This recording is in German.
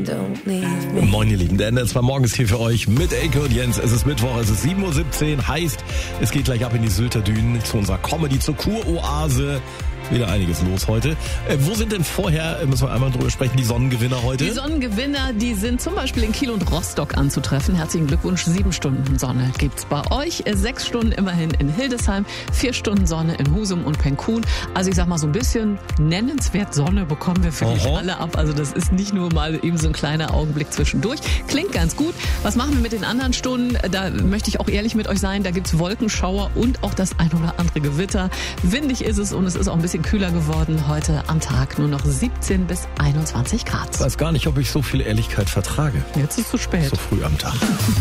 don't leave me. Moin ihr Lieben, der NDR2 Morgen ist hier für euch mit Elke und Jens. Es ist Mittwoch, es ist 7:17 Uhr, heißt, es geht gleich ab in die Sylter Dünen zu unserer Comedy, zur Kuroase. Wieder einiges los heute. Wo sind denn vorher, müssen wir einmal drüber sprechen, die Sonnengewinner heute? Die Sonnengewinner, die sind zum Beispiel in Kiel und Rostock anzutreffen. Herzlichen Glückwunsch, 7 Stunden Sonne gibt's bei euch. 6 Stunden immerhin in Hildesheim, 4 Stunden Sonne in Husum und Penkun. Also ich sag mal, so ein bisschen nennenswert Sonne bekommen wir für dich alle ab. Also das ist nicht nur mal eben so ein kleiner Augenblick zwischendurch. Klingt ganz gut. Was machen wir mit den anderen Stunden? Da möchte ich auch ehrlich mit euch sein. Da gibt's Wolkenschauer und auch das ein oder andere Gewitter. Windig ist es und es ist auch ein bisschen kühler geworden heute am Tag. Nur noch 17 bis 21 Grad. Ich weiß gar nicht, ob ich so viel Ehrlichkeit vertrage. Jetzt ist es zu spät. So früh am Tag.